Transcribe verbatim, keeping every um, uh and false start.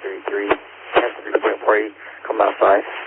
thirty-three, ten three point four eight, come outside.